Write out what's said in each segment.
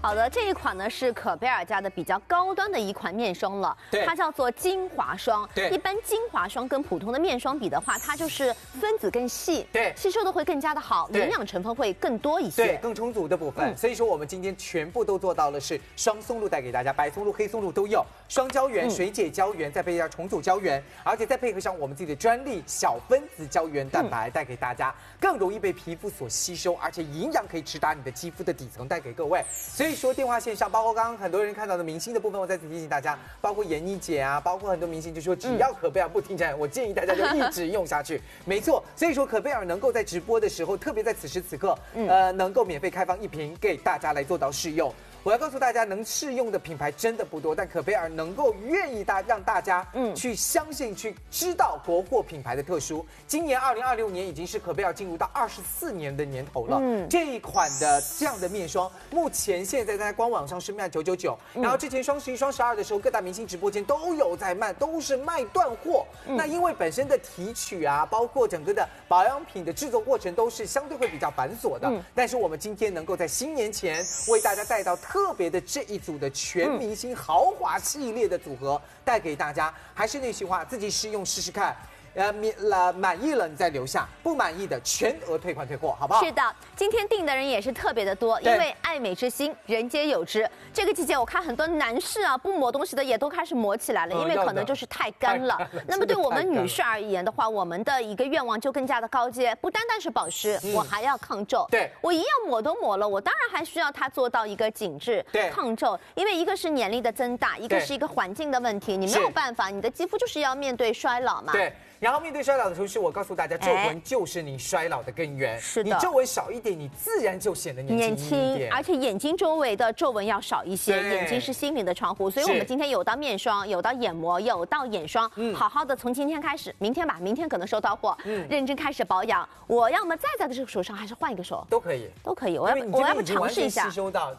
好的，这一款呢是可贝尔家的比较高端的一款面霜了，它叫做精华霜。一般精华霜跟普通的面霜比的话，它就是分子更细，吸收的会更加的好，营养成分会更多一些， 更充足的部分。所以说我们今天全部都做到了是双松露带给大家，白松露、黑松露都有，双胶原、水解胶原，再配上重组胶原，而且再配合上我们自己的专利小分子胶原蛋白，带给大家更容易被皮肤所吸收，而且营养可以直达你的肌肤的底层，带给各位。所以说电话线上，包括刚刚很多人看到的明星的部分，我再次提醒大家，包括闫妮姐啊，包括很多明星就说只要可贝尔不停产，我建议大家就一直用下去。没错，所以说可贝尔能够在直播的时候，特别在此时此刻，能够免费开放1瓶给大家来做到试用。我要告诉大家，能试用的品牌真的不多，但可贝尔能够愿意让大家去相信、去知道国货品牌的特殊。今年2026年已经是可贝尔进入到24年的年头了。这一款的这样的面霜，目前现在在官网上是卖999，然后之前双11、双12的时候，各大明星直播间都有在卖，都是卖断货。那因为本身的提取啊，包括整个的保养品的制作过程都是相对会比较繁琐的。但是我们今天能够在新年前为大家带到特别的这一组的全明星豪华系列的组合带给大家，还是那句话，自己试用试试看。满意了你再留下，不满意的全额退款退货，好不好？ 是的，今天订的人也是特别的多，因为爱美之心，人皆有之。这个季节我看很多男士啊，不抹东西的也都开始抹起来了，因为可能就是太干了。那么对我们女士而言的话，我们的一个愿望就更加的高阶，不单单是保湿，我还要抗皱。我一样抹都抹了，我当然还需要它做到一个紧致、抗皱，因为一个是年龄的增大，一个是一个环境的问题，你没有办法，你的肌肤就是要面对衰老嘛。 然后面对衰老的同时，我告诉大家，皱纹就是你衰老的根源。 是的， 你皱纹少一点，你自然就显得年轻一点。 而且眼睛周围的皱纹要少一些，眼睛是心灵的窗户。所以我们今天有到面霜，有到眼膜，有到眼霜，好好的从今天开始，明天吧，明天可能收到货，认真开始保养。我要么再在这个手上，还是换一个手， 都可以， 都可以。我要不尝试一下， 吸收到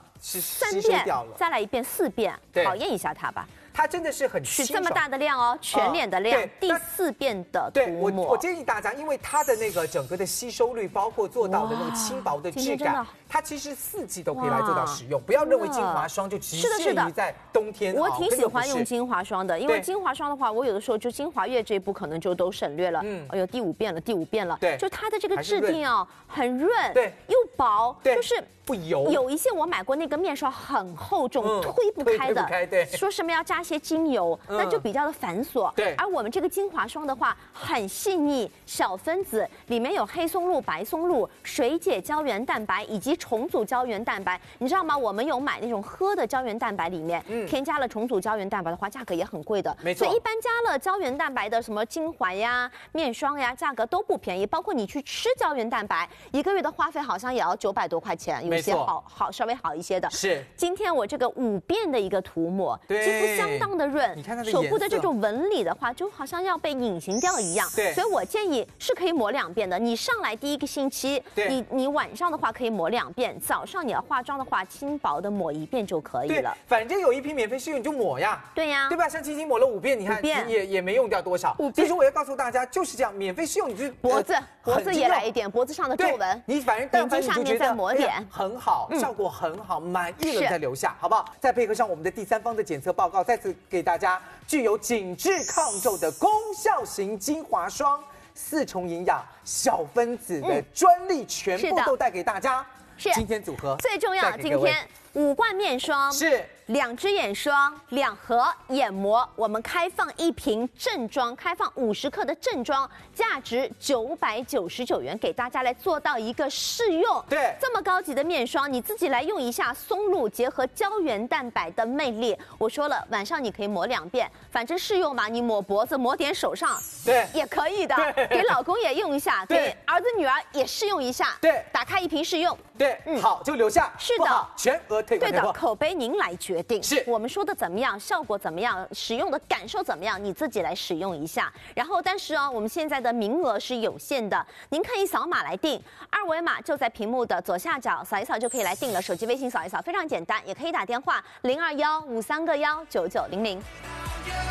3遍，再来1遍4遍，考验一下它吧。 它真的是很取这么大的量哦，全脸的量，第4遍的涂抹。 我建议大家，因为它的那个整个的吸收率，包括做到的那个轻薄的质感，它其实4季都可以来做到使用。不要认为精华霜就局限于在冬天。 我挺喜欢用精华霜的，因为精华霜的话，我有的时候就精华液这一步可能就都省略了。哎呦，第5遍了，第5遍了。就它的这个质地啊，很润，又薄，就是不油。 有一些我买过那个面霜很厚重，推不开的，说什么要加些精油，那就比较的繁琐。而我们这个精华霜的话，很细腻，小分子，里面有黑松露、白松露、水解胶原蛋白以及重组胶原蛋白。你知道吗？我们有买那种喝的胶原蛋白，里面添加了重组胶原蛋白的话，价格也很贵的。 没错， 所以一般加了胶原蛋白的什么精华呀、面霜呀，价格都不便宜。包括你去吃胶原蛋白，1个月的花费好像也要900多块钱，有些稍微好一些的。 是， 今天我这个5遍的一个涂抹，肌肤相当的润， 你看它的手部的这种纹理的话，就好像要被隐形掉一样。所以我建议是可以抹2遍的。你上来第1个星期，你晚上的话可以抹2遍，早上你要化妆的话，轻薄的抹1遍就可以了。 反正有1瓶免费试用，你就抹呀。 对呀， 对吧？像晶晶抹了5遍，你看也没用掉多少。所以说我要告诉大家，就是这样，免费试用，你就脖子也来一点，脖子上的皱纹， 你反正但凡你就觉得抹点很好，效果很好，满意了再留下，好不好？再配合上我们的第3方的检测报告，再次给大家具有紧致抗皱的功效型精华霜，4重营养小分子的专利全部都带给大家。今天组合最重要，今天5罐面霜是 2支眼霜，2盒眼膜，我们开放1瓶正装，开放50克的正装，价值999元，给大家来做到一个试用。这么高级的面霜，你自己来用一下，松露结合胶原蛋白的魅力。我说了，晚上你可以抹2遍，反正试用嘛，你抹脖子，抹点手上，也可以的。给老公也用一下，给儿子女儿也试用一下。打开1瓶试用。 好就留下。 是的， 全额退款退货。 对的，口碑您来决定。 是我们说的怎么样，效果怎么样，使用的感受怎么样，你自己来使用一下。然后，但是我们现在的名额是有限的，您可以扫码来订，2维码就在屏幕的左下角，扫一扫就可以来订了。手机微信扫一扫，非常简单，也可以打电话0215319900。